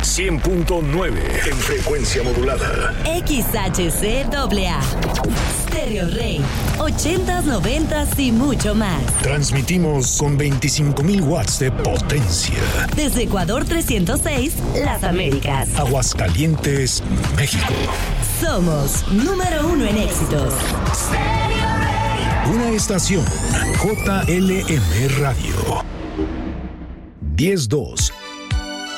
100.9 en frecuencia modulada. XHCAA. Stereo Rey. 80s, 90s y mucho más. Transmitimos con 25,000 watts de potencia. Desde Ecuador 306, Las Américas. Aguascalientes, México. Somos número 1 en éxitos. Una estación JLM Radio. 10-2